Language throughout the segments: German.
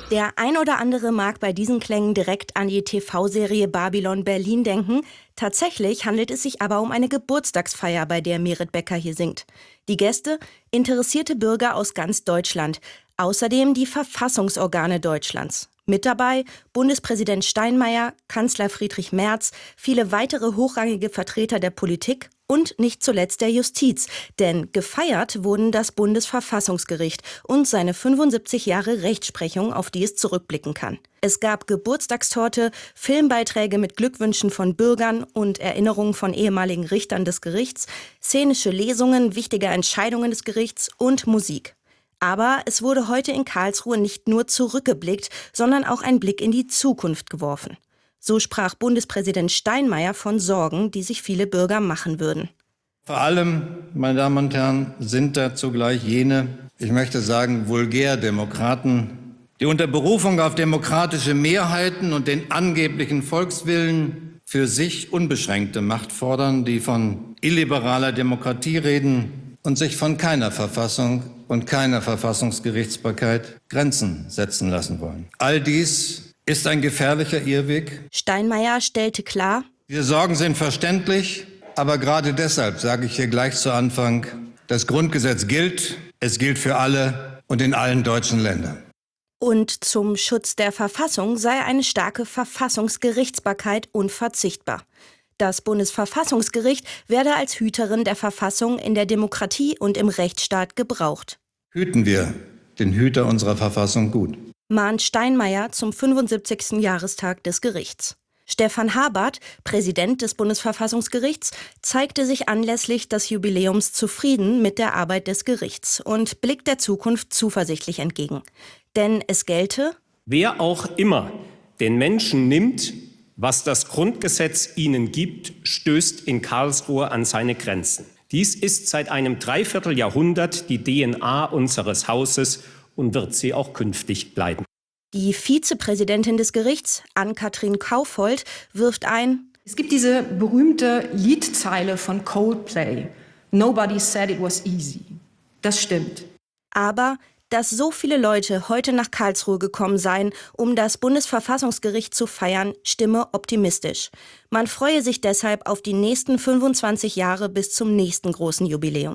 Der ein oder andere mag bei diesen Klängen direkt an die TV-Serie Babylon Berlin denken. Tatsächlich handelt es sich aber um eine Geburtstagsfeier, bei der Meret Becker hier singt. Die Gäste: interessierte Bürger aus ganz Deutschland. Außerdem die Verfassungsorgane Deutschlands. Mit dabei Bundespräsident Steinmeier, Kanzler Friedrich Merz, viele weitere hochrangige Vertreter der Politik und nicht zuletzt der Justiz. Denn gefeiert wurden das Bundesverfassungsgericht und seine 75 Jahre Rechtsprechung, auf die es zurückblicken kann. Es gab Geburtstagstorte, Filmbeiträge mit Glückwünschen von Bürgern und Erinnerungen von ehemaligen Richtern des Gerichts, szenische Lesungen wichtiger Entscheidungen des Gerichts und Musik. Aber es wurde heute in Karlsruhe nicht nur zurückgeblickt, sondern auch ein Blick in die Zukunft geworfen. So sprach Bundespräsident Steinmeier von Sorgen, die sich viele Bürger machen würden. Vor allem, meine Damen und Herren, sind da zugleich jene, ich möchte sagen, Vulgärdemokraten, die unter Berufung auf demokratische Mehrheiten und den angeblichen Volkswillen für sich unbeschränkte Macht fordern, die von illiberaler Demokratie reden und sich von keiner Verfassung und keiner Verfassungsgerichtsbarkeit Grenzen setzen lassen wollen. All dies ist ein gefährlicher Irrweg. Steinmeier stellte klar: Diese Sorgen sind verständlich, aber gerade deshalb sage ich hier gleich zu Anfang, das Grundgesetz gilt, es gilt für alle und in allen deutschen Ländern. Und zum Schutz der Verfassung sei eine starke Verfassungsgerichtsbarkeit unverzichtbar. Das Bundesverfassungsgericht werde als Hüterin der Verfassung in der Demokratie und im Rechtsstaat gebraucht. Hüten wir den Hüter unserer Verfassung gut, mahnt Steinmeier zum 75. Jahrestag des Gerichts. Stefan Habart, Präsident des Bundesverfassungsgerichts, zeigte sich anlässlich des Jubiläums zufrieden mit der Arbeit des Gerichts und blickt der Zukunft zuversichtlich entgegen. Denn es gelte: Wer auch immer den Menschen nimmt, was das Grundgesetz ihnen gibt, stößt in Karlsruhe an seine Grenzen. Dies ist seit einem Dreivierteljahrhundert die DNA unseres Hauses und wird sie auch künftig bleiben. Die Vizepräsidentin des Gerichts, Ann-Kathrin Kaufhold, wirft ein: Es gibt diese berühmte Liedzeile von Coldplay: Nobody said it was easy. Das stimmt. Aber dass so viele Leute heute nach Karlsruhe gekommen seien, um das Bundesverfassungsgericht zu feiern, stimme optimistisch. Man freue sich deshalb auf die nächsten 25 Jahre bis zum nächsten großen Jubiläum.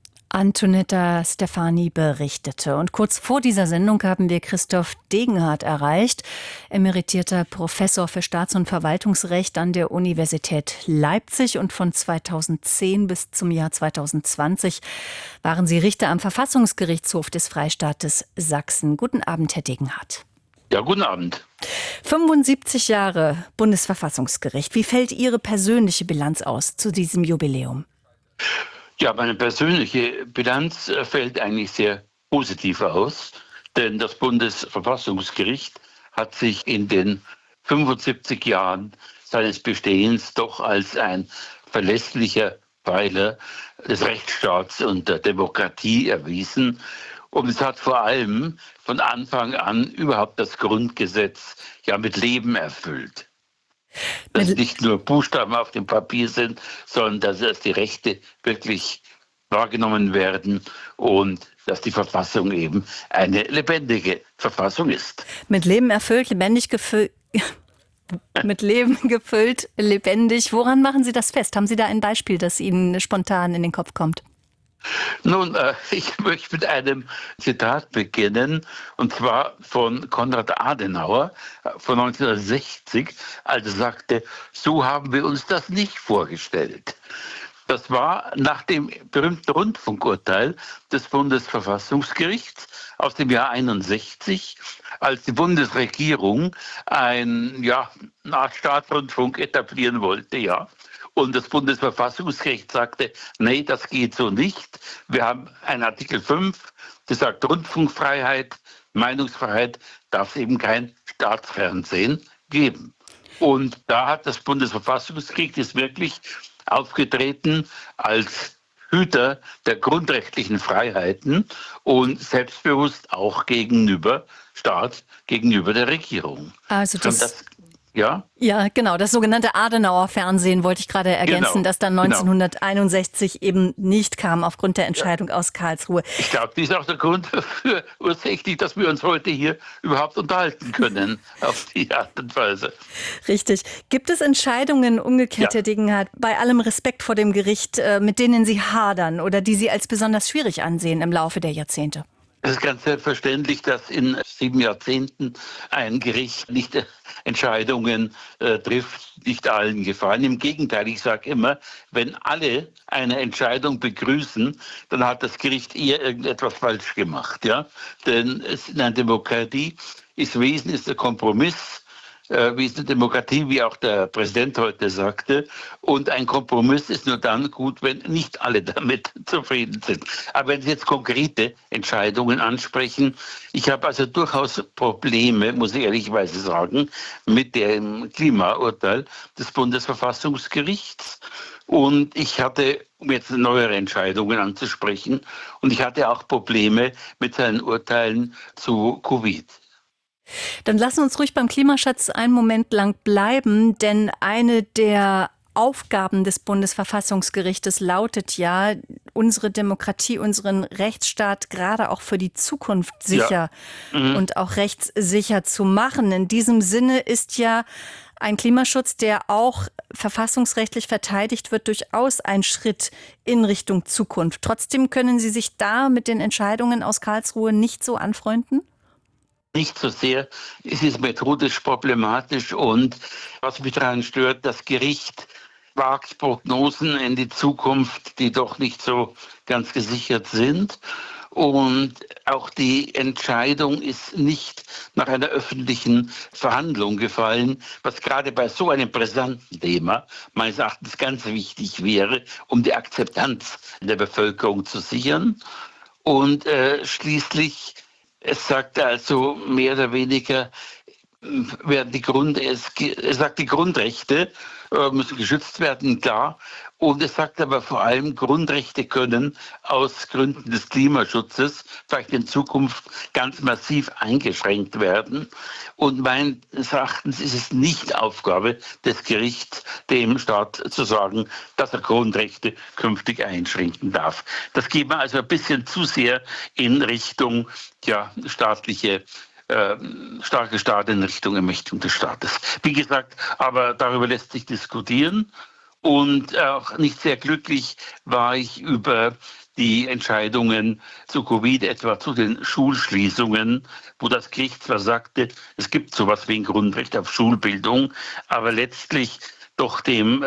Antonetta Stefani berichtete. Und kurz vor dieser Sendung haben wir Christoph Degenhardt erreicht, emeritierter Professor für Staats- und Verwaltungsrecht an der Universität Leipzig. Und von 2010 bis zum Jahr 2020 waren Sie Richter am Verfassungsgerichtshof des Freistaates Sachsen. Guten Abend, Herr Degenhardt. Ja, guten Abend. 75 Jahre Bundesverfassungsgericht. Wie fällt Ihre persönliche Bilanz aus zu diesem Jubiläum? Ja, meine persönliche Bilanz fällt eigentlich sehr positiv aus, denn das Bundesverfassungsgericht hat sich in den 75 Jahren seines Bestehens doch als ein verlässlicher Pfeiler des Rechtsstaats und der Demokratie erwiesen. Und es hat vor allem von Anfang an überhaupt das Grundgesetz ja mit Leben erfüllt. Dass nicht nur Buchstaben auf dem Papier sind, sondern dass die Rechte wirklich wahrgenommen werden und dass die Verfassung eben eine lebendige Verfassung ist. Mit Leben erfüllt, lebendig gefüllt. Mit Leben gefüllt, lebendig. Woran machen Sie das fest? Haben Sie da ein Beispiel, das Ihnen spontan in den Kopf kommt? Nun, ich möchte mit einem Zitat beginnen, und zwar von Konrad Adenauer von 1960, als er sagte: So haben wir uns das nicht vorgestellt. Das war nach dem berühmten Rundfunkurteil des Bundesverfassungsgerichts aus dem Jahr 1961, als die Bundesregierung eine Art Staatsrundfunk etablieren wollte, ja. Und das Bundesverfassungsgericht sagte: Nee, das geht so nicht. Wir haben einen Artikel 5, der sagt, Rundfunkfreiheit, Meinungsfreiheit darf es eben kein Staatsfernsehen geben. Und da hat das Bundesverfassungsgericht ist wirklich aufgetreten als Hüter der grundrechtlichen Freiheiten und selbstbewusst auch gegenüber Staat, gegenüber der Regierung. Also das Ja? Ja, genau. Das sogenannte Adenauer-Fernsehen wollte ich gerade ergänzen, Genau, das dann 1961 eben nicht kam aufgrund der Entscheidung aus Karlsruhe. Ich glaube, das ist auch der Grund dafür ursächlich, dass wir uns heute hier überhaupt unterhalten können auf die Art und Weise. Richtig. Gibt es Entscheidungen, umgekehrt, Ja. Herr Degenhardt, bei allem Respekt vor dem Gericht, mit denen Sie hadern oder die Sie als besonders schwierig ansehen im Laufe der Jahrzehnte? Es ist ganz selbstverständlich, dass in 7 Jahrzehnten ein Gericht nicht Entscheidungen trifft, nicht allen gefallen. Im Gegenteil, ich sage immer, wenn alle eine Entscheidung begrüßen, dann hat das Gericht eher irgendetwas falsch gemacht. Ja? Denn in einer Demokratie ist Wesen ist der Kompromiss. Wie es eine Demokratie, wie auch der Präsident heute sagte. Und ein Kompromiss ist nur dann gut, wenn nicht alle damit zufrieden sind. Aber wenn Sie jetzt konkrete Entscheidungen ansprechen, ich habe also durchaus Probleme, muss ich ehrlicherweise sagen, mit dem Klimaurteil des Bundesverfassungsgerichts. Und ich hatte, um jetzt neuere Entscheidungen anzusprechen, und ich hatte auch Probleme mit seinen Urteilen zu Covid. Dann lassen wir uns ruhig beim Klimaschutz einen Moment lang bleiben, denn eine der Aufgaben des Bundesverfassungsgerichtes lautet ja, unsere Demokratie, unseren Rechtsstaat gerade auch für die Zukunft sicher und auch rechtssicher zu machen. In diesem Sinne ist ja ein Klimaschutz, der auch verfassungsrechtlich verteidigt wird, durchaus ein Schritt in Richtung Zukunft. Trotzdem können Sie sich da mit den Entscheidungen aus Karlsruhe nicht so anfreunden? Nicht so sehr, es ist methodisch problematisch und was mich daran stört, das Gericht wagt Prognosen in die Zukunft, die doch nicht so ganz gesichert sind. Und auch die Entscheidung ist nicht nach einer öffentlichen Verhandlung gefallen, was gerade bei so einem brisanten Thema meines Erachtens ganz wichtig wäre, um die Akzeptanz der Bevölkerung zu sichern. Und schließlich es sagt also mehr oder weniger, werden es sagt, die Grundrechte müssen geschützt werden, klar. Und es sagt aber vor allem, Grundrechte können aus Gründen des Klimaschutzes vielleicht in Zukunft ganz massiv eingeschränkt werden. Und meines Erachtens ist es nicht Aufgabe des Gerichts, dem Staat zu sagen, dass er Grundrechte künftig einschränken darf. Das geht man also ein bisschen zu sehr in Richtung starke Staat in Richtung Ermächtigung des Staates. Wie gesagt, aber darüber lässt sich diskutieren. Und auch nicht sehr glücklich war ich über die Entscheidungen zu Covid, etwa zu den Schulschließungen, wo das Gericht zwar sagte, es gibt sowas wie ein Grundrecht auf Schulbildung, aber letztlich doch dem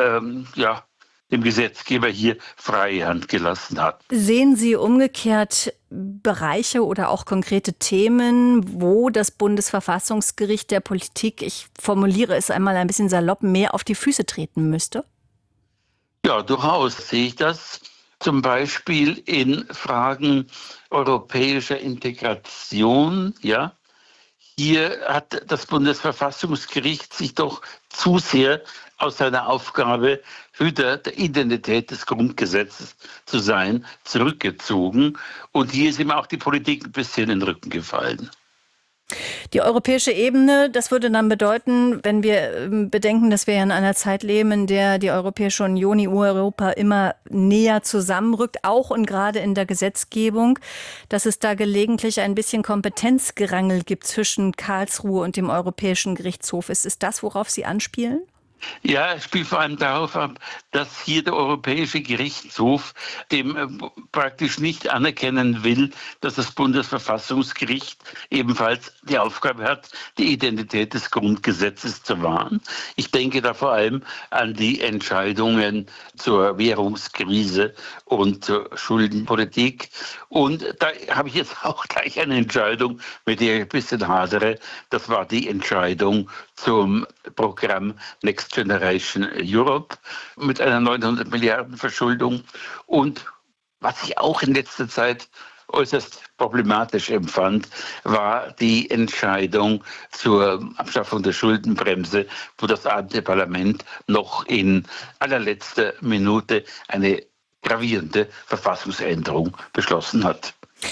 Gesetzgeber hier freie Hand gelassen hat. Sehen Sie umgekehrt Bereiche oder auch konkrete Themen, wo das Bundesverfassungsgericht der Politik, ich formuliere es einmal ein bisschen salopp, mehr auf die Füße treten müsste? Ja, durchaus sehe ich das. Zum Beispiel in Fragen europäischer Integration. Ja. Hier hat das Bundesverfassungsgericht sich doch zu sehr aus seiner Aufgabe, Hüter der Identität des Grundgesetzes zu sein, zurückgezogen. Und hier ist ihm auch die Politik ein bisschen in den Rücken gefallen. Die europäische Ebene, das würde dann bedeuten, wenn wir bedenken, dass wir ja in einer Zeit leben, in der die Europäische Union, Europa immer näher zusammenrückt, auch und gerade in der Gesetzgebung, dass es da gelegentlich ein bisschen Kompetenzgerangel gibt zwischen Karlsruhe und dem Europäischen Gerichtshof. Ist es das, worauf Sie anspielen? Ja, es spielt vor allem darauf ab, dass hier der Europäische Gerichtshof dem praktisch nicht anerkennen will, dass das Bundesverfassungsgericht ebenfalls die Aufgabe hat, die Identität des Grundgesetzes zu wahren. Ich denke da vor allem an die Entscheidungen zur Währungskrise und zur Schuldenpolitik. Und da habe ich jetzt auch gleich eine Entscheidung, mit der ich ein bisschen hadere. Das war die Entscheidung zum Programm Next Generation Europe mit einer 900 Milliarden Verschuldung. Und was ich auch in letzter Zeit äußerst problematisch empfand, war die Entscheidung zur Abschaffung der Schuldenbremse, wo das Parlament noch in allerletzter Minute eine gravierende Verfassungsänderung beschlossen hat.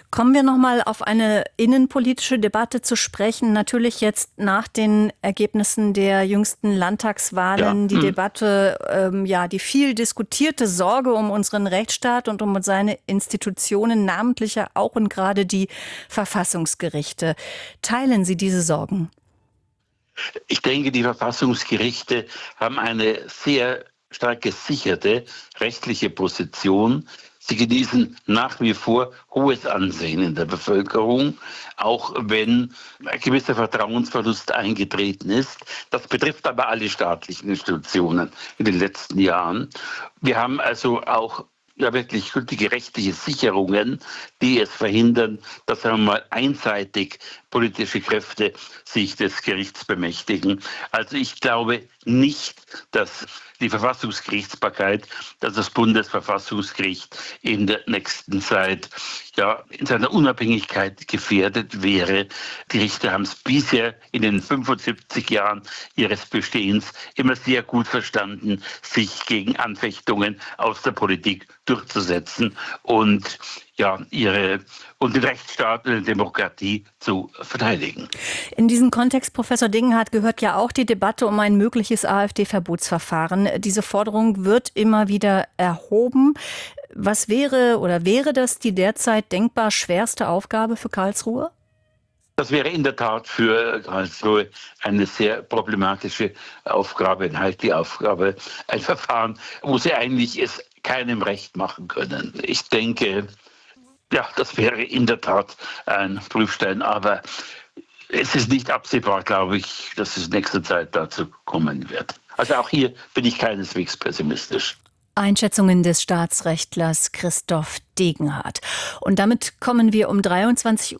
Kommen wir noch mal auf eine innenpolitische Debatte zu sprechen. Natürlich jetzt nach den Ergebnissen der jüngsten Landtagswahlen die Debatte, die viel diskutierte Sorge um unseren Rechtsstaat und um seine Institutionen, namentlich ja auch und gerade die Verfassungsgerichte. Teilen Sie diese Sorgen? Ich denke, die Verfassungsgerichte haben eine sehr stark gesicherte rechtliche Position. Sie genießen nach wie vor hohes Ansehen in der Bevölkerung, auch wenn ein gewisser Vertrauensverlust eingetreten ist. Das betrifft aber alle staatlichen Institutionen in den letzten Jahren. Wir haben also auch wirklich gültige rechtliche Sicherungen, die es verhindern, dass einmal einseitig politische Kräfte sich des Gerichts bemächtigen. Also ich glaube nicht, dass die Verfassungsgerichtsbarkeit, dass das Bundesverfassungsgericht in der nächsten Zeit in seiner Unabhängigkeit gefährdet wäre. Die Richter haben es bisher in den 75 Jahren ihres Bestehens immer sehr gut verstanden, sich gegen Anfechtungen aus der Politik durchzusetzen und den Rechtsstaat und die Demokratie zu verteidigen. In diesem Kontext, Professor Degenhardt, gehört ja auch die Debatte um ein mögliches AfD-Verbotsverfahren. Diese Forderung wird immer wieder erhoben. Was wäre das die derzeit denkbar schwerste Aufgabe für Karlsruhe? Das wäre in der Tat für Karlsruhe eine sehr problematische Aufgabe, die Aufgabe, ein Verfahren, wo sie eigentlich es keinem recht machen können. Ich denke, das wäre in der Tat ein Prüfstein, aber es ist nicht absehbar, glaube ich, dass es in nächster Zeit dazu kommen wird. Also auch hier bin ich keineswegs pessimistisch. Einschätzungen des Staatsrechtlers Christoph Degenhardt. Und damit kommen wir um 23:32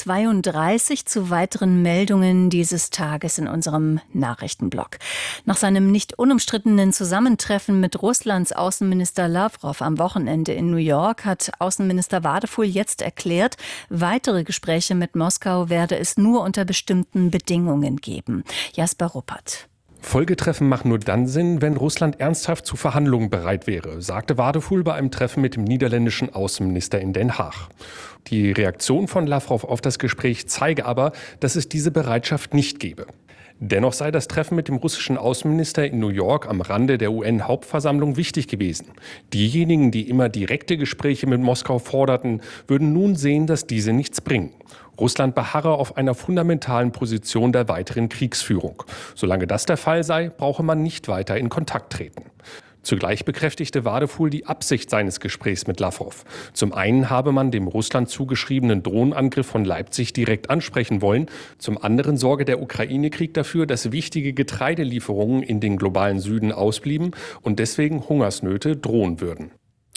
Uhr zu weiteren Meldungen dieses Tages in unserem Nachrichtenblock. Nach seinem nicht unumstrittenen Zusammentreffen mit Russlands Außenminister Lavrov am Wochenende in New York hat Außenminister Wadefuhl jetzt erklärt, weitere Gespräche mit Moskau werde es nur unter bestimmten Bedingungen geben. Jasper Ruppert. Folgetreffen machen nur dann Sinn, wenn Russland ernsthaft zu Verhandlungen bereit wäre, sagte Wadefuhl bei einem Treffen mit dem niederländischen Außenminister in Den Haag. Die Reaktion von Lavrov auf das Gespräch zeige aber, dass es diese Bereitschaft nicht gebe. Dennoch sei das Treffen mit dem russischen Außenminister in New York am Rande der UN-Hauptversammlung wichtig gewesen. Diejenigen, die immer direkte Gespräche mit Moskau forderten, würden nun sehen, dass diese nichts bringen. Russland beharre auf einer fundamentalen Position der weiteren Kriegsführung. Solange das der Fall sei, brauche man nicht weiter in Kontakt treten. Zugleich bekräftigte Wadefuhl die Absicht seines Gesprächs mit Lavrov. Zum einen habe man dem Russland zugeschriebenen Drohnenangriff von Leipzig direkt ansprechen wollen. Zum anderen sorge der Ukraine-Krieg dafür, dass wichtige Getreidelieferungen in den globalen Süden ausblieben und deswegen Hungersnöte drohen würden.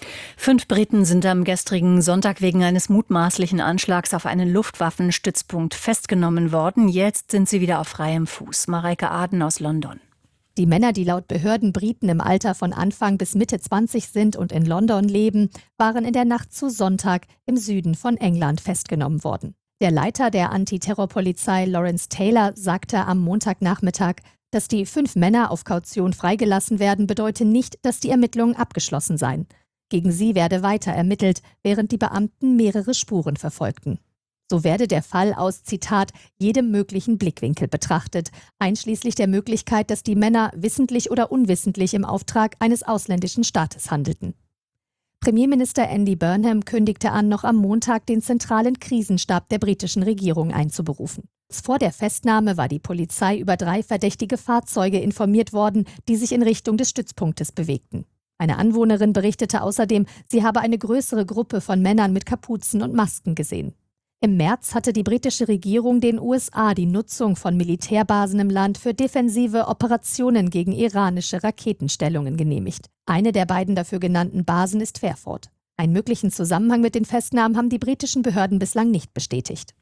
5 Briten sind am gestrigen Sonntag wegen eines mutmaßlichen Anschlags auf einen Luftwaffenstützpunkt festgenommen worden. Jetzt sind sie wieder auf freiem Fuß. Mareike Aden aus London. Die Männer, die laut Behörden Briten im Alter von Anfang bis Mitte 20 sind und in London leben, waren in der Nacht zu Sonntag im Süden von England festgenommen worden. Der Leiter der Antiterrorpolizei Lawrence Taylor sagte am Montagnachmittag, dass die 5 Männer auf Kaution freigelassen werden, bedeute nicht, dass die Ermittlungen abgeschlossen seien. Gegen sie werde weiter ermittelt, während die Beamten mehrere Spuren verfolgten. So werde der Fall aus, Zitat, jedem möglichen Blickwinkel betrachtet, einschließlich der Möglichkeit, dass die Männer wissentlich oder unwissentlich im Auftrag eines ausländischen Staates handelten. Premierminister Andy Burnham kündigte an, noch am Montag den zentralen Krisenstab der britischen Regierung einzuberufen. Vor der Festnahme war die Polizei über 3 verdächtige Fahrzeuge informiert worden, die sich in Richtung des Stützpunktes bewegten. Eine Anwohnerin berichtete außerdem, sie habe eine größere Gruppe von Männern mit Kapuzen und Masken gesehen. Im März hatte die britische Regierung den USA die Nutzung von Militärbasen im Land für defensive Operationen gegen iranische Raketenstellungen genehmigt. Eine der beiden dafür genannten Basen ist Fairford. Einen möglichen Zusammenhang mit den Festnahmen haben die britischen Behörden bislang nicht bestätigt.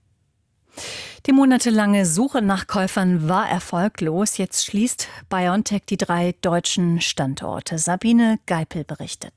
Die monatelange Suche nach Käufern war erfolglos. Jetzt schließt BioNTech die 3 deutschen Standorte. Sabine Geipel berichtet.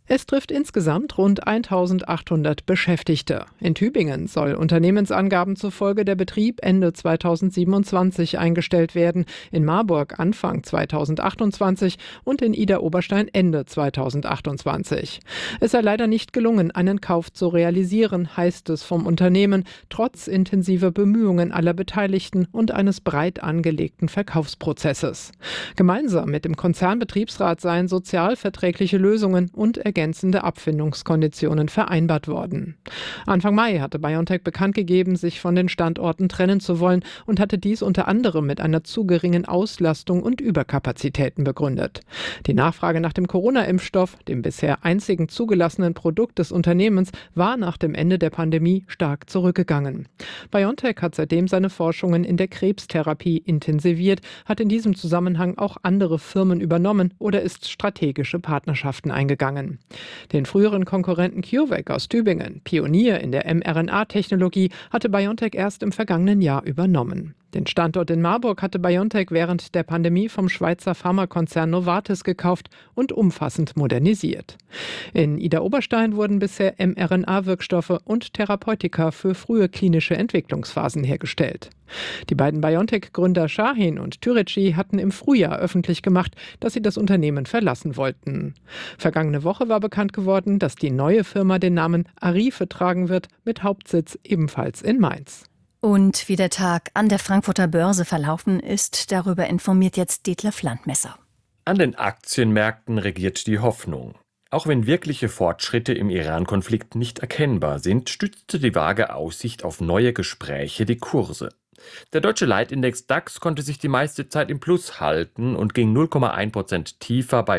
Es trifft insgesamt rund 1.800 Beschäftigte. In Tübingen soll Unternehmensangaben zufolge der Betrieb Ende 2027 eingestellt werden, in Marburg Anfang 2028 und in Idar-Oberstein Ende 2028. Es sei leider nicht gelungen, einen Kauf zu realisieren, heißt es vom Unternehmen, trotz intensiver Bemühungen aller Beteiligten und eines breit angelegten Verkaufsprozesses. Gemeinsam mit dem Konzernbetriebsrat seien sozialverträgliche Lösungen und ergänzende Abfindungskonditionen vereinbart worden. Anfang Mai hatte BioNTech bekannt gegeben, sich von den Standorten trennen zu wollen und hatte dies unter anderem mit einer zu geringen Auslastung und Überkapazitäten begründet. Die Nachfrage nach dem Corona-Impfstoff, dem bisher einzigen zugelassenen Produkt des Unternehmens, war nach dem Ende der Pandemie stark zurückgegangen. BioNTech hat seitdem seine Forschungen in der Krebstherapie intensiviert, hat in diesem Zusammenhang auch andere Firmen übernommen oder ist strategische Partnerschaften eingegangen. Den früheren Konkurrenten CureVac aus Tübingen, Pionier in der mRNA-Technologie, hatte BioNTech erst im vergangenen Jahr übernommen. Den Standort in Marburg hatte BioNTech während der Pandemie vom Schweizer Pharmakonzern Novartis gekauft und umfassend modernisiert. In Idar-Oberstein wurden bisher mRNA-Wirkstoffe und Therapeutika für frühe klinische Entwicklungsphasen hergestellt. Die beiden BioNTech-Gründer Shahin und Türeci hatten im Frühjahr öffentlich gemacht, dass sie das Unternehmen verlassen wollten. Vergangene Woche war bekannt geworden, dass die neue Firma den Namen Arife tragen wird, mit Hauptsitz ebenfalls in Mainz. Und wie der Tag an der Frankfurter Börse verlaufen ist, darüber informiert jetzt Detlef Landmesser. An den Aktienmärkten regiert die Hoffnung. Auch wenn wirkliche Fortschritte im Iran-Konflikt nicht erkennbar sind, stützte die vage Aussicht auf neue Gespräche die Kurse. Der deutsche Leitindex DAX konnte sich die meiste Zeit im Plus halten und ging 0,1% tiefer bei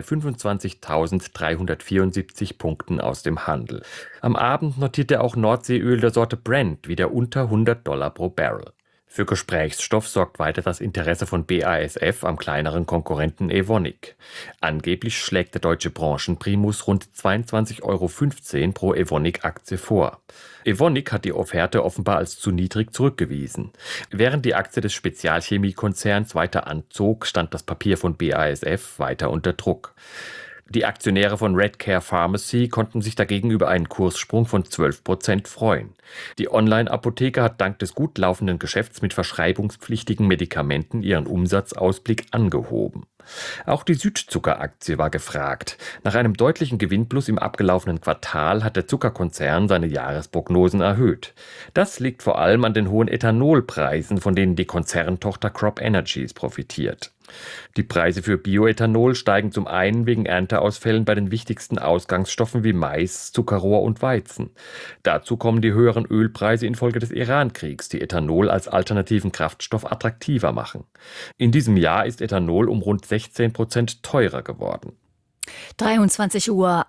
25.374 Punkten aus dem Handel. Am Abend notierte auch Nordseeöl der Sorte Brent wieder unter $100 pro Barrel. Für Gesprächsstoff sorgt weiter das Interesse von BASF am kleineren Konkurrenten Evonik. Angeblich schlägt der deutsche Branchenprimus rund 22,15 € pro Evonik-Aktie vor. Evonik hat die Offerte offenbar als zu niedrig zurückgewiesen. Während die Aktie des Spezialchemiekonzerns weiter anzog, stand das Papier von BASF weiter unter Druck. Die Aktionäre von Redcare Pharmacy konnten sich dagegen über einen Kurssprung von 12% freuen. Die Online-Apotheke hat dank des gut laufenden Geschäfts mit verschreibungspflichtigen Medikamenten ihren Umsatzausblick angehoben. Auch die Südzucker-Aktie war gefragt. Nach einem deutlichen Gewinnplus im abgelaufenen Quartal hat der Zuckerkonzern seine Jahresprognosen erhöht. Das liegt vor allem an den hohen Ethanolpreisen, von denen die Konzerntochter Crop Energies profitiert. Die Preise für Bioethanol steigen zum einen wegen Ernteausfällen bei den wichtigsten Ausgangsstoffen wie Mais, Zuckerrohr und Weizen. Dazu kommen die höheren Ölpreise infolge des Iran-Kriegs, die Ethanol als alternativen Kraftstoff attraktiver machen. In diesem Jahr ist Ethanol um rund 16% teurer geworden. 23:38 Uhr.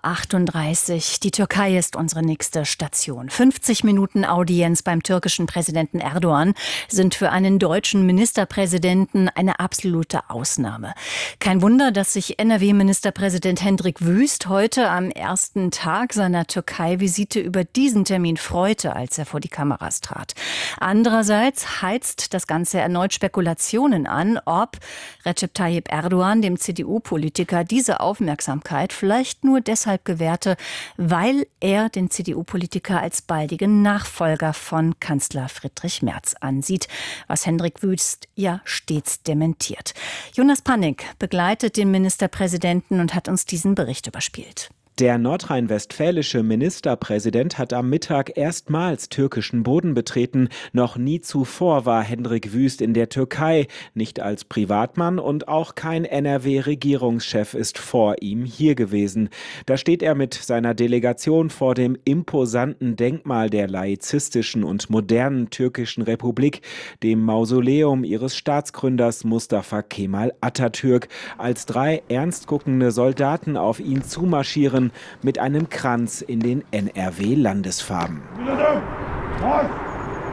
Die Türkei ist unsere nächste Station. 50 Minuten Audienz beim türkischen Präsidenten Erdogan sind für einen deutschen Ministerpräsidenten eine absolute Ausnahme. Kein Wunder, dass sich NRW-Ministerpräsident Hendrik Wüst heute am ersten Tag seiner Türkei-Visite über diesen Termin freute, als er vor die Kameras trat. Andererseits heizt das Ganze erneut Spekulationen an, ob Recep Tayyip Erdogan dem CDU-Politiker diese Aufmerksamkeit vielleicht nur deshalb gewährte, weil er den CDU-Politiker als baldigen Nachfolger von Kanzler Friedrich Merz ansieht, was Hendrik Wüst ja stets dementiert. Jonas Pannig begleitet den Ministerpräsidenten und hat uns diesen Bericht überspielt. Der nordrhein-westfälische Ministerpräsident hat am Mittag erstmals türkischen Boden betreten. Noch nie zuvor war Hendrik Wüst in der Türkei, nicht als Privatmann, und auch kein NRW-Regierungschef ist vor ihm hier gewesen. Da steht er mit seiner Delegation vor dem imposanten Denkmal der laizistischen und modernen türkischen Republik, dem Mausoleum ihres Staatsgründers Mustafa Kemal Atatürk, als 3 ernst guckende Soldaten auf ihn zumarschieren, mit einem Kranz in den NRW-Landesfarben.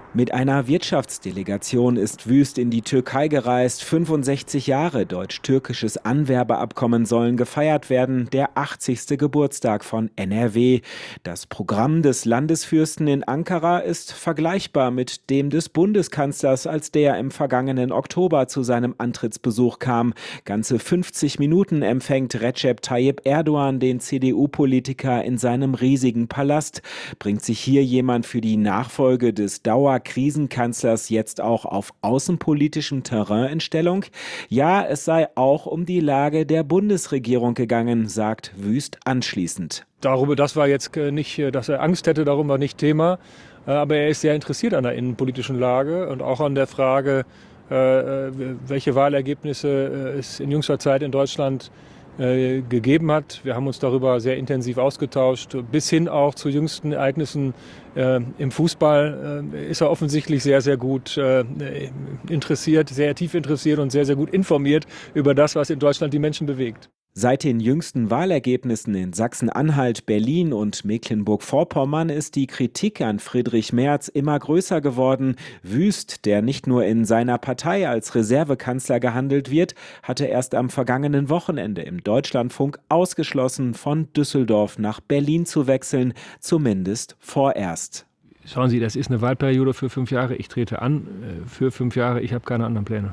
Mit einer Wirtschaftsdelegation ist Wüst in die Türkei gereist. 65 Jahre deutsch-türkisches Anwerbeabkommen sollen gefeiert werden, der 80. Geburtstag von NRW. Das Programm des Landesfürsten in Ankara ist vergleichbar mit dem des Bundeskanzlers, als der im vergangenen Oktober zu seinem Antrittsbesuch kam. Ganze 50 Minuten empfängt Recep Tayyip Erdogan den CDU-Politiker in seinem riesigen Palast. Bringt sich hier jemand für die Nachfolge des Krisenkanzlers jetzt auch auf außenpolitischem Terrain in Stellung? Ja, es sei auch um die Lage der Bundesregierung gegangen, sagt Wüst anschließend. Das war jetzt nicht, dass er Angst hätte, darum war nicht Thema. Aber er ist sehr interessiert an der innenpolitischen Lage und auch an der Frage, welche Wahlergebnisse es in jüngster Zeit in Deutschland gegeben hat. Wir haben uns darüber sehr intensiv ausgetauscht, bis hin auch zu jüngsten Ereignissen im Fußball ist er offensichtlich sehr, sehr gut interessiert, sehr tief interessiert und sehr, sehr gut informiert über das, was in Deutschland die Menschen bewegt. Seit den jüngsten Wahlergebnissen in Sachsen-Anhalt, Berlin und Mecklenburg-Vorpommern ist die Kritik an Friedrich Merz immer größer geworden. Wüst, der nicht nur in seiner Partei als Reservekanzler gehandelt wird, hatte erst am vergangenen Wochenende im Deutschlandfunk ausgeschlossen, von Düsseldorf nach Berlin zu wechseln, zumindest vorerst. Schauen Sie, das ist eine Wahlperiode für 5 Jahre. Ich trete an für 5 Jahre. Ich habe keine anderen Pläne.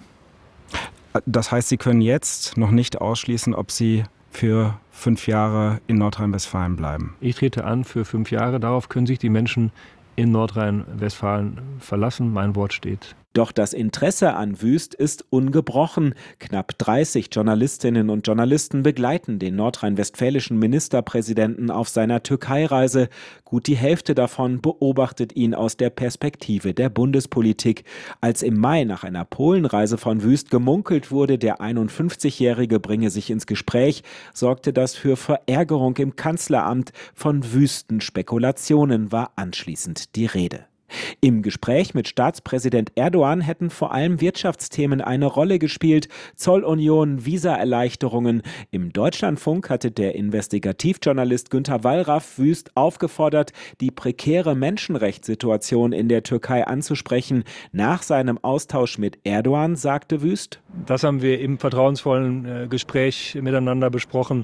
Das heißt, Sie können jetzt noch nicht ausschließen, ob Sie für 5 Jahre in Nordrhein-Westfalen bleiben? Ich trete an für 5 Jahre. Darauf können sich die Menschen in Nordrhein-Westfalen verlassen. Mein Wort steht. Doch das Interesse an Wüst ist ungebrochen. Knapp 30 Journalistinnen und Journalisten begleiten den nordrhein-westfälischen Ministerpräsidenten auf seiner Türkei-Reise. Gut die Hälfte davon beobachtet ihn aus der Perspektive der Bundespolitik. Als im Mai nach einer Polenreise von Wüst gemunkelt wurde, der 51-Jährige bringe sich ins Gespräch, sorgte das für Verärgerung im Kanzleramt. Von wüsten Spekulationen war anschließend die Rede. Im Gespräch mit Staatspräsident Erdogan hätten vor allem Wirtschaftsthemen eine Rolle gespielt, Zollunion, Visaerleichterungen. Im Deutschlandfunk hatte der Investigativjournalist Günter Wallraff Wüst aufgefordert, die prekäre Menschenrechtssituation in der Türkei anzusprechen. Nach seinem Austausch mit Erdogan sagte Wüst: Das haben wir im vertrauensvollen Gespräch miteinander besprochen.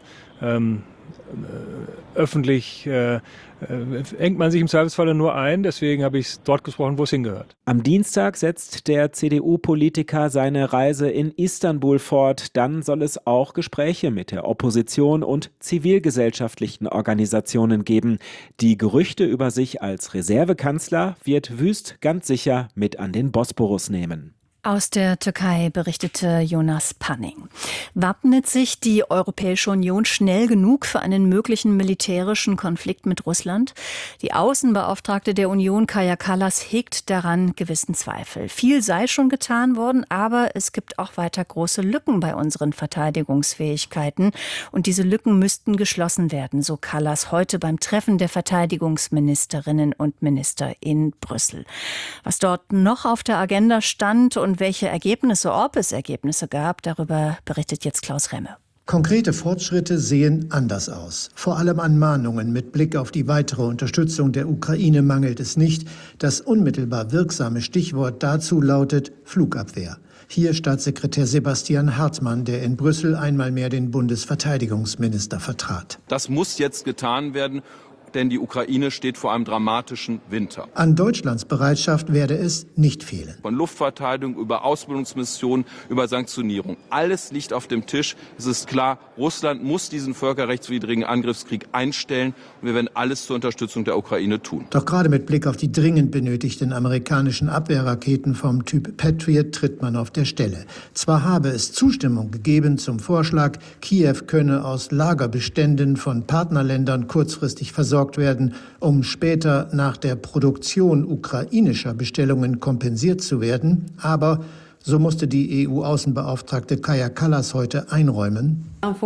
Öffentlich engt man sich im Zweifelsfalle nur ein, deswegen habe ich es dort gesprochen, wo es hingehört. Am Dienstag setzt der CDU-Politiker seine Reise in Istanbul fort. Dann soll es auch Gespräche mit der Opposition und zivilgesellschaftlichen Organisationen geben. Die Gerüchte über sich als Reservekanzler wird Wüst ganz sicher mit an den Bosporus nehmen. Aus der Türkei berichtete Jonas Panning. Wappnet sich die Europäische Union schnell genug für einen möglichen militärischen Konflikt mit Russland? Die Außenbeauftragte der Union, Kaja Kallas, hegt daran gewissen Zweifel. Viel sei schon getan worden, aber es gibt auch weiter große Lücken bei unseren Verteidigungsfähigkeiten. Und diese Lücken müssten geschlossen werden, so Kallas heute beim Treffen der Verteidigungsministerinnen und Minister in Brüssel. Was dort noch auf der Agenda stand und welche Ergebnisse, ob es Ergebnisse gab, darüber berichtet jetzt Klaus Remme. Konkrete Fortschritte sehen anders aus. Vor allem an Mahnungen mit Blick auf die weitere Unterstützung der Ukraine mangelt es nicht. Das unmittelbar wirksame Stichwort dazu lautet Flugabwehr. Hier Staatssekretär Sebastian Hartmann, der in Brüssel einmal mehr den Bundesverteidigungsminister vertrat. Das muss jetzt getan werden, denn die Ukraine steht vor einem dramatischen Winter. An Deutschlands Bereitschaft werde es nicht fehlen. Von Luftverteidigung über Ausbildungsmissionen, über Sanktionierung. Alles liegt auf dem Tisch. Es ist klar, Russland muss diesen völkerrechtswidrigen Angriffskrieg einstellen. Und wir werden alles zur Unterstützung der Ukraine tun. Doch gerade mit Blick auf die dringend benötigten amerikanischen Abwehrraketen vom Typ Patriot tritt man auf der Stelle. Zwar habe es Zustimmung gegeben zum Vorschlag, Kiew könne aus Lagerbeständen von Partnerländern kurzfristig versorgt werden, um später nach der Produktion ukrainischer Bestellungen kompensiert zu werden. Aber So musste die EU-Außenbeauftragte Kaja Kallas heute einräumen: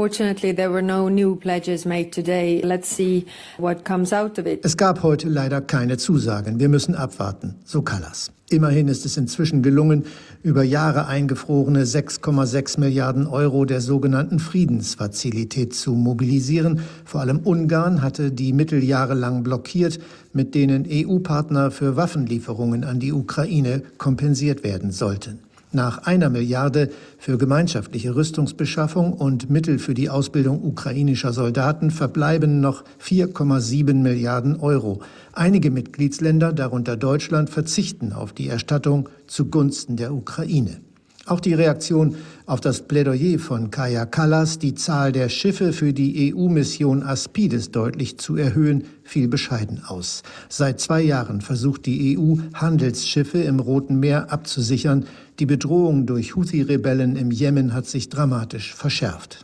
Es gab heute leider keine Zusagen. Wir müssen abwarten, so Kallas. Immerhin ist es inzwischen gelungen, über Jahre eingefrorene 6,6 Milliarden Euro der sogenannten Friedensfazilität zu mobilisieren. Vor allem Ungarn hatte die Mittel jahrelang blockiert, mit denen EU-Partner für Waffenlieferungen an die Ukraine kompensiert werden sollten. Nach 1 Milliarde für gemeinschaftliche Rüstungsbeschaffung und Mittel für die Ausbildung ukrainischer Soldaten verbleiben noch 4,7 Milliarden Euro. Einige Mitgliedsländer, darunter Deutschland, verzichten auf die Erstattung zugunsten der Ukraine. Auch die Reaktion auf das Plädoyer von Kaja Kallas, die Zahl der Schiffe für die EU-Mission Aspides deutlich zu erhöhen, fiel bescheiden aus. Seit 2 Jahren versucht die EU, Handelsschiffe im Roten Meer abzusichern. Die Bedrohung durch Houthi-Rebellen im Jemen hat sich dramatisch verschärft.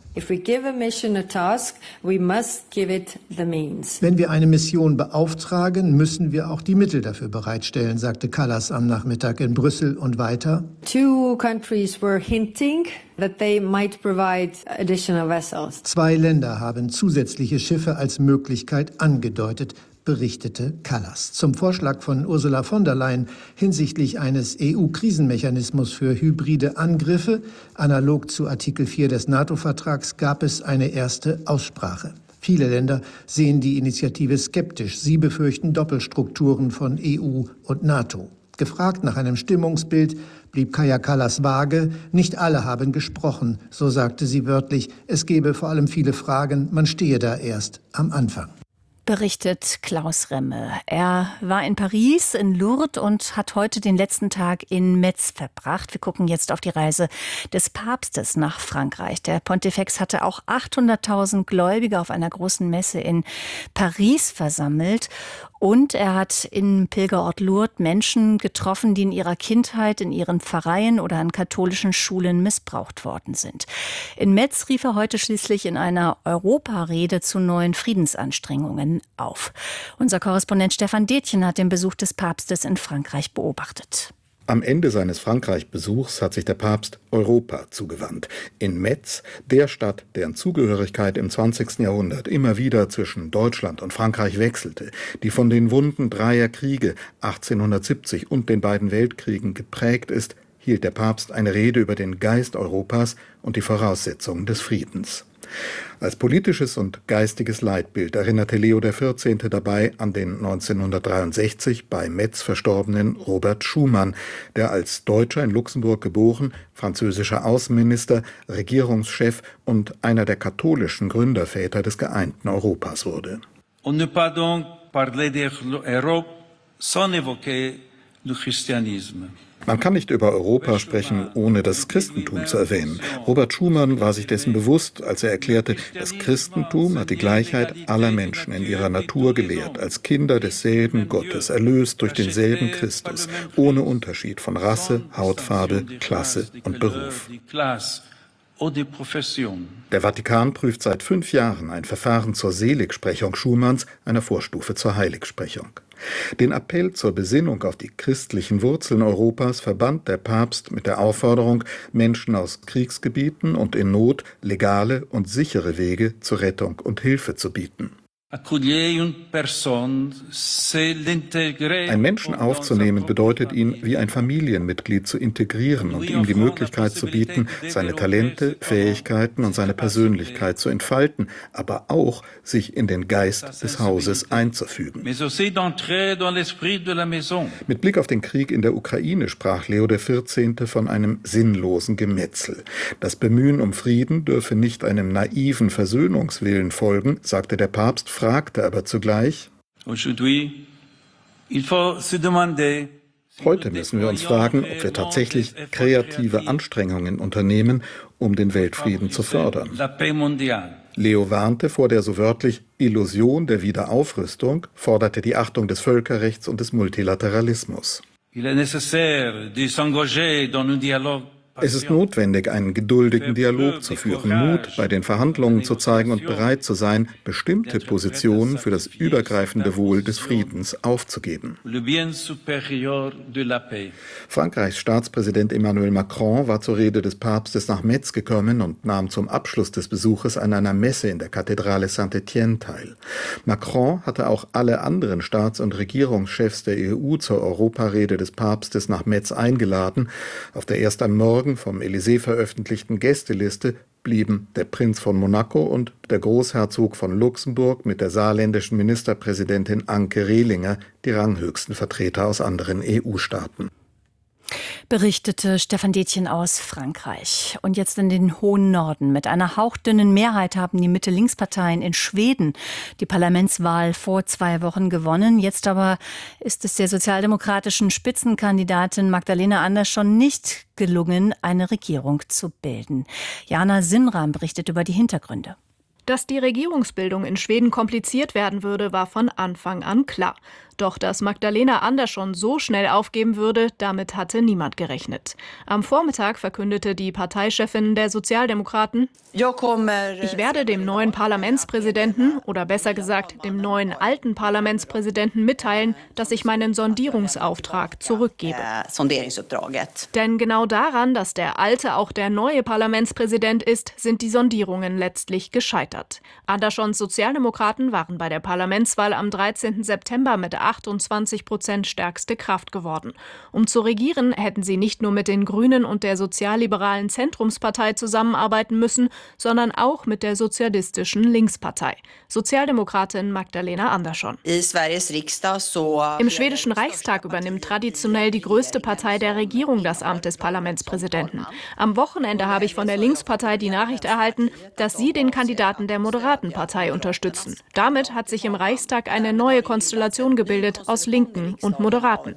Wenn wir eine Mission beauftragen, müssen wir auch die Mittel dafür bereitstellen, sagte Kallas am Nachmittag in Brüssel und weiter: 2 countries were hinting that they might provide additional vessels. 2 Länder haben zusätzliche Schiffe als Möglichkeit angedeutet, berichtete Kallas. Zum Vorschlag von Ursula von der Leyen hinsichtlich eines EU-Krisenmechanismus für hybride Angriffe, analog zu Artikel 4 des NATO-Vertrags, gab es eine erste Aussprache. Viele Länder sehen die Initiative skeptisch. Sie befürchten Doppelstrukturen von EU und NATO. Gefragt nach einem Stimmungsbild blieb Kaja Kallas vage. Nicht alle haben gesprochen, so sagte sie wörtlich. Es gebe vor allem viele Fragen, man stehe da erst am Anfang. Berichtet Klaus Remme. Er war in Paris, in Lourdes und hat heute den letzten Tag in Metz verbracht. Wir gucken jetzt auf die Reise des Papstes nach Frankreich. Der Pontifex hatte auch 800.000 Gläubige auf einer großen Messe in Paris versammelt. Und er hat im Pilgerort Lourdes Menschen getroffen, die in ihrer Kindheit in ihren Pfarreien oder an katholischen Schulen missbraucht worden sind. In Metz rief er heute schließlich in einer Europarede zu neuen Friedensanstrengungen auf. Unser Korrespondent Stefan Detjen hat den Besuch des Papstes in Frankreich beobachtet. Am Ende seines Frankreich-Besuchs hat sich der Papst Europa zugewandt. In Metz, der Stadt, deren Zugehörigkeit im 20. Jahrhundert immer wieder zwischen Deutschland und Frankreich wechselte, die von den Wunden 3 Kriege 1870 und den beiden Weltkriegen geprägt ist, hielt der Papst eine Rede über den Geist Europas und die Voraussetzungen des Friedens. Als politisches und geistiges Leitbild erinnerte Leo XIV. Dabei an den 1963 bei Metz verstorbenen Robert Schuman, der als Deutscher in Luxemburg geboren, französischer Außenminister, Regierungschef und einer der katholischen Gründerväter des geeinten Europas wurde. On ne peut donc parler d'Europe sans évoquer le christianisme. Man kann nicht über Europa sprechen, ohne das Christentum zu erwähnen. Robert Schuman war sich dessen bewusst, als er erklärte, das Christentum hat die Gleichheit aller Menschen in ihrer Natur gelehrt, als Kinder desselben Gottes, erlöst durch denselben Christus, ohne Unterschied von Rasse, Hautfarbe, Klasse und Beruf. Der Vatikan prüft seit 5 Jahren ein Verfahren zur Seligsprechung Schumans, einer Vorstufe zur Heiligsprechung. Den Appell zur Besinnung auf die christlichen Wurzeln Europas verband der Papst mit der Aufforderung, Menschen aus Kriegsgebieten und in Not legale und sichere Wege zur Rettung und Hilfe zu bieten. Ein Menschen aufzunehmen bedeutet, ihn wie ein Familienmitglied zu integrieren und ihm die Möglichkeit zu bieten, seine Talente, Fähigkeiten und seine Persönlichkeit zu entfalten, aber auch sich in den Geist des Hauses einzufügen. Mit Blick auf den Krieg in der Ukraine sprach Leo XIV. Von einem sinnlosen Gemetzel. Das Bemühen um Frieden dürfe nicht einem naiven Versöhnungswillen folgen, sagte der Papst, fragte aber zugleich: Heute müssen wir uns fragen, ob wir tatsächlich kreative Anstrengungen unternehmen, um den Weltfrieden zu fördern. Leo warnte vor der so wörtlich Illusion der Wiederaufrüstung, forderte die Achtung des Völkerrechts und des Multilateralismus. Es ist notwendig, einen geduldigen Dialog zu führen, Mut bei den Verhandlungen zu zeigen und bereit zu sein, bestimmte Positionen für das übergreifende Wohl des Friedens aufzugeben. Frankreichs Staatspräsident Emmanuel Macron war zur Rede des Papstes nach Metz gekommen und nahm zum Abschluss des Besuches an einer Messe in der Kathedrale Saint-Étienne teil. Macron hatte auch alle anderen Staats- und Regierungschefs der EU zur Europarede des Papstes nach Metz eingeladen. Auf der erst am Morgen vom Élysée veröffentlichten Gästeliste blieben der Prinz von Monaco und der Großherzog von Luxemburg mit der saarländischen Ministerpräsidentin Anke Rehlinger die ranghöchsten Vertreter aus anderen EU-Staaten. Berichtete Stefan Detjen aus Frankreich. Und jetzt in den hohen Norden. Mit einer hauchdünnen Mehrheit haben die Mitte-Links-Parteien in Schweden die Parlamentswahl vor 2 Wochen gewonnen. Jetzt aber ist es der sozialdemokratischen Spitzenkandidatin Magdalena Andersson nicht gelungen, eine Regierung zu bilden. Jana Sinnram berichtet über die Hintergründe. Dass die Regierungsbildung in Schweden kompliziert werden würde, war von Anfang an klar. Doch dass Magdalena Andersson so schnell aufgeben würde, damit hatte niemand gerechnet. Am Vormittag verkündete die Parteichefin der Sozialdemokraten: Ich werde dem neuen Parlamentspräsidenten, oder besser gesagt dem neuen alten Parlamentspräsidenten mitteilen, dass ich meinen Sondierungsauftrag zurückgebe. Denn genau daran, dass der alte auch der neue Parlamentspräsident ist, sind die Sondierungen letztlich gescheitert. Anderssons Sozialdemokraten waren bei der Parlamentswahl am 13. September mit 28% stärkste Kraft geworden. Um zu regieren, hätten sie nicht nur mit den Grünen und der sozialliberalen Zentrumspartei zusammenarbeiten müssen, sondern auch mit der sozialistischen Linkspartei. Sozialdemokratin Magdalena Andersson. Im schwedischen Reichstag übernimmt traditionell die größte Partei der Regierung das Amt des Parlamentspräsidenten. Am Wochenende habe ich von der Linkspartei die Nachricht erhalten, dass sie den Kandidaten der Moderatenpartei unterstützen. Damit hat sich im Reichstag eine neue Konstellation gebildet aus Linken und Moderaten.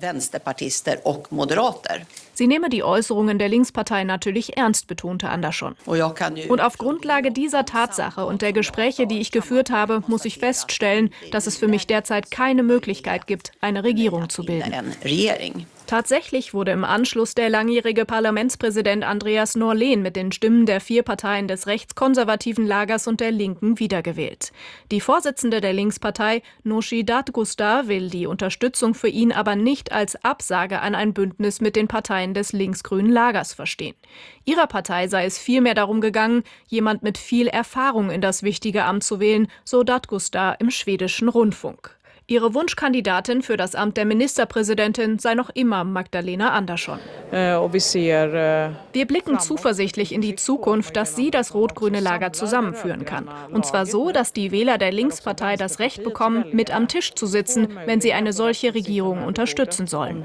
Sie nehme die Äußerungen der Linkspartei natürlich ernst, betonte Andersson. Und auf Grundlage dieser Tatsache und der Gespräche, die ich geführt habe, muss ich feststellen, dass es für mich derzeit keine Möglichkeit gibt, eine Regierung zu bilden. Tatsächlich wurde im Anschluss der langjährige Parlamentspräsident Andreas Norlén mit den Stimmen der 4 Parteien des rechtskonservativen Lagers und der Linken wiedergewählt. Die Vorsitzende der Linkspartei, Nooshi Dadgostar, will die Unterstützung für ihn aber nicht als Absage an ein Bündnis mit den Parteien des linksgrünen Lagers verstehen. Ihrer Partei sei es vielmehr darum gegangen, jemand mit viel Erfahrung in das wichtige Amt zu wählen, so Dadgostar im schwedischen Rundfunk. Ihre Wunschkandidatin für das Amt der Ministerpräsidentin sei noch immer Magdalena Andersson. Wir blicken zuversichtlich in die Zukunft, dass sie das rot-grüne Lager zusammenführen kann. Und zwar so, dass die Wähler der Linkspartei das Recht bekommen, mit am Tisch zu sitzen, wenn sie eine solche Regierung unterstützen sollen.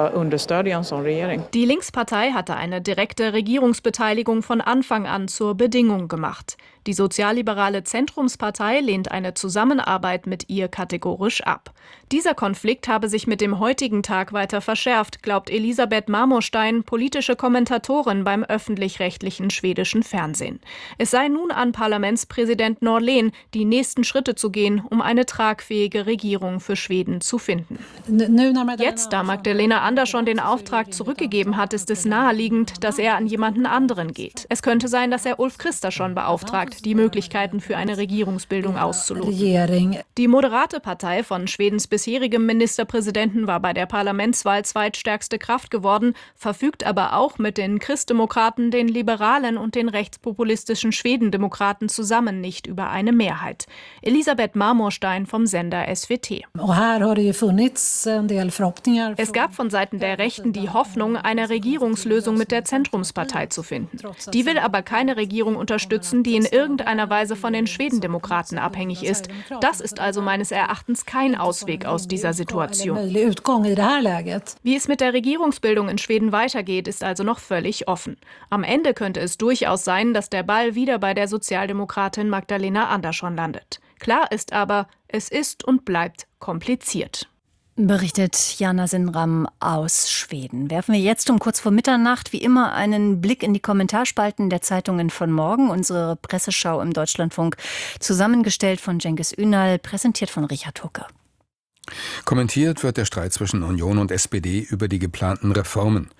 Die Linkspartei hatte eine direkte Regierungsbeteiligung von Anfang an zur Bedingung gemacht. Die sozialliberale Zentrumspartei lehnt eine Zusammenarbeit mit ihr kategorisch ab. Dieser Konflikt habe sich mit dem heutigen Tag weiter verschärft, glaubt Elisabeth Marmorstein, politische Kommentatorin beim öffentlich-rechtlichen schwedischen Fernsehen. Es sei nun an Parlamentspräsident Norlén, die nächsten Schritte zu gehen, um eine tragfähige Regierung für Schweden zu finden. Jetzt, da Magdalena Andersson den Auftrag zurückgegeben hat, ist es naheliegend, dass er an jemanden anderen geht. Es könnte sein, dass er Ulf Kristersson beauftragt, die Möglichkeiten für eine Regierungsbildung auszuloten. Die moderate Partei von Schwedens bisherigem Ministerpräsidenten war bei der Parlamentswahl zweitstärkste Kraft geworden, verfügt aber auch mit den Christdemokraten, den Liberalen und den rechtspopulistischen Schwedendemokraten zusammen nicht über eine Mehrheit. Elisabeth Marmorstein vom Sender SWT. Es gab von Seiten der Rechten die Hoffnung, eine Regierungslösung mit der Zentrumspartei zu finden. Die will aber keine Regierung unterstützen, die in irgendeiner Weise von den Schwedendemokraten abhängig ist. Das ist also meines Erachtens kein Ausweg aus dieser Situation. Wie es mit der Regierungsbildung in Schweden weitergeht, ist also noch völlig offen. Am Ende könnte es durchaus sein, dass der Ball wieder bei der Sozialdemokratin Magdalena Andersson landet. Klar ist aber, es ist und bleibt kompliziert. Berichtet Jana Sinnram aus Schweden. Werfen wir jetzt um kurz vor Mitternacht wie immer einen Blick in die Kommentarspalten der Zeitungen von morgen. Unsere Presseschau im Deutschlandfunk, zusammengestellt von Cengiz Ünal, präsentiert von Richard Hucke. Kommentiert wird der Streit zwischen Union und SPD über die geplanten Reformen.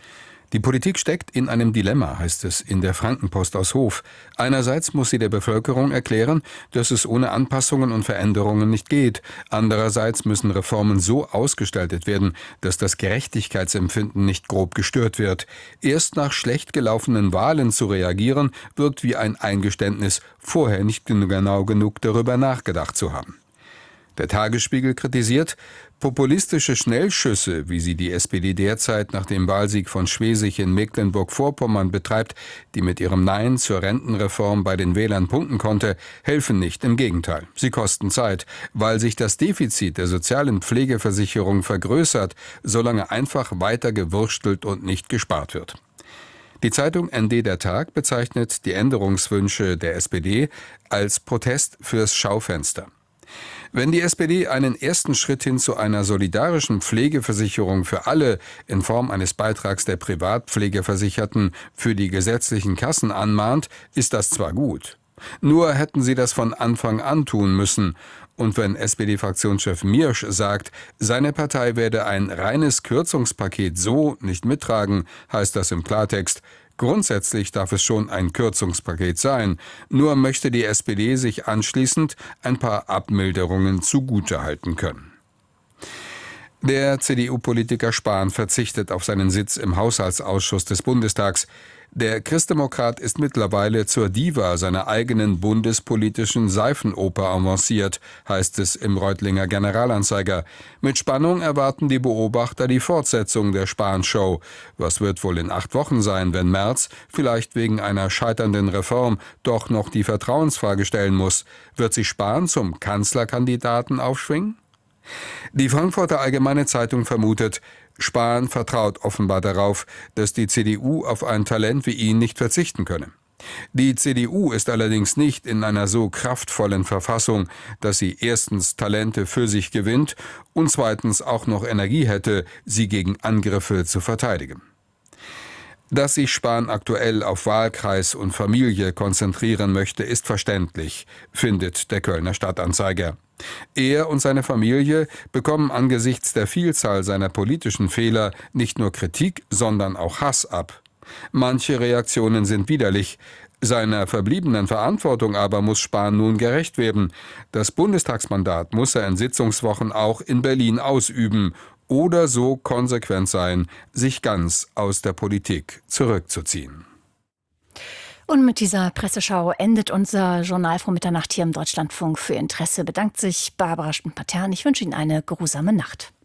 Die Politik steckt in einem Dilemma, heißt es in der Frankenpost aus Hof. Einerseits muss sie der Bevölkerung erklären, dass es ohne Anpassungen und Veränderungen nicht geht. Andererseits müssen Reformen so ausgestaltet werden, dass das Gerechtigkeitsempfinden nicht grob gestört wird. Erst nach schlecht gelaufenen Wahlen zu reagieren, wirkt wie ein Eingeständnis, vorher nicht genau genug darüber nachgedacht zu haben. Der Tagesspiegel kritisiert, populistische Schnellschüsse, wie sie die SPD derzeit nach dem Wahlsieg von Schwesig in Mecklenburg-Vorpommern betreibt, die mit ihrem Nein zur Rentenreform bei den Wählern punkten konnte, helfen nicht, im Gegenteil. Sie kosten Zeit, weil sich das Defizit der sozialen Pflegeversicherung vergrößert, solange einfach weiter gewurstelt und nicht gespart wird. Die Zeitung ND der Tag bezeichnet die Änderungswünsche der SPD als Protest fürs Schaufenster. Wenn die SPD einen ersten Schritt hin zu einer solidarischen Pflegeversicherung für alle in Form eines Beitrags der Privatpflegeversicherten für die gesetzlichen Kassen anmahnt, ist das zwar gut. Nur hätten sie das von Anfang an tun müssen. Und wenn SPD-Fraktionschef Miersch sagt, seine Partei werde ein reines Kürzungspaket so nicht mittragen, heißt das im Klartext, grundsätzlich darf es schon ein Kürzungspaket sein, nur möchte die SPD sich anschließend ein paar Abmilderungen zugutehalten können. Der CDU-Politiker Spahn verzichtet auf seinen Sitz im Haushaltsausschuss des Bundestags. Der Christdemokrat ist mittlerweile zur Diva seiner eigenen bundespolitischen Seifenoper avanciert, heißt es im Reutlinger Generalanzeiger. Mit Spannung erwarten die Beobachter die Fortsetzung der Spahn-Show. Was wird wohl in 8 Wochen sein, wenn Merz, vielleicht wegen einer scheiternden Reform, doch noch die Vertrauensfrage stellen muss? Wird sich Spahn zum Kanzlerkandidaten aufschwingen? Die Frankfurter Allgemeine Zeitung vermutet, Spahn vertraut offenbar darauf, dass die CDU auf ein Talent wie ihn nicht verzichten könne. Die CDU ist allerdings nicht in einer so kraftvollen Verfassung, dass sie erstens Talente für sich gewinnt und zweitens auch noch Energie hätte, sie gegen Angriffe zu verteidigen. Dass sich Spahn aktuell auf Wahlkreis und Familie konzentrieren möchte, ist verständlich, findet der Kölner Stadtanzeiger. Er und seine Familie bekommen angesichts der Vielzahl seiner politischen Fehler nicht nur Kritik, sondern auch Hass ab. Manche Reaktionen sind widerlich. Seiner verbliebenen Verantwortung aber muss Spahn nun gerecht werden. Das Bundestagsmandat muss er in Sitzungswochen auch in Berlin ausüben oder so konsequent sein, sich ganz aus der Politik zurückzuziehen. Und mit dieser Presseschau endet unser Journal vor Mitternacht hier im Deutschlandfunk. Für Ihr Interesse bedankt sich Barbara Schmidt-Patern. Ich wünsche Ihnen eine geruhsame Nacht.